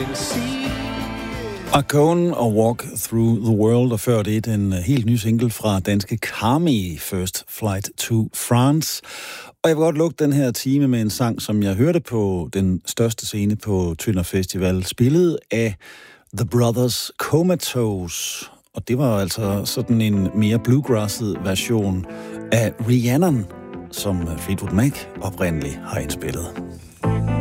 Arcone og Walk Through the World, og før det den helt nye single fra danske Carmi, First Flight to France. Og jeg vil godt lukke den her time med en sang, som jeg hørte på den største scene på Tønder Festival, spillet af The Brothers Comatose. Og det var altså sådan en mere bluegrasset version af Rhiannon, som Fleetwood Mac oprindeligt har indspillet.